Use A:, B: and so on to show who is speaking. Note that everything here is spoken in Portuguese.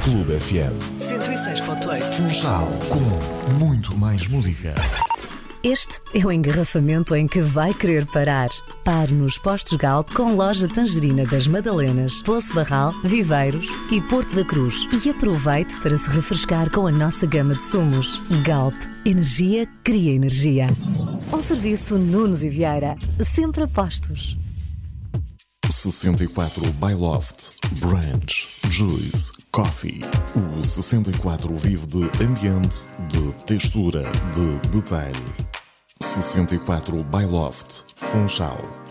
A: Clube FM
B: 106.8.
A: Funchal, com muito mais música.
C: Este é o engarrafamento em que vai querer parar. Pare nos postos Galp com loja Tangerina das Madalenas, Poço Barral, Viveiros e Porto da Cruz. E aproveite para se refrescar com a nossa gama de sumos. Galp, energia cria energia. Um serviço Nunes e Vieira, sempre a postos.
A: 64 by Loft, Branch, Juice, Coffee. O 64 vive de ambiente, de textura, de detalhe. 64 by Loft, Funchal.